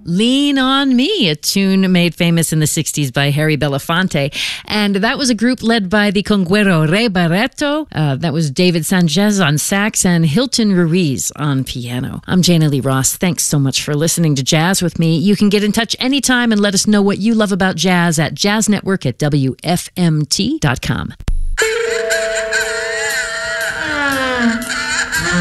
Lean on Me, a tune made famous in the 60s by Harry Belafonte. And that was a group led by the conguero Ray Barreto. That was David Sanchez on sax and Hilton Ruiz on piano. I'm Jana Lee Ross. Thanks so much for listening to Jazz with me. You can get in touch anytime and let us know what you love about jazz at jazznetwork@wfmt.com.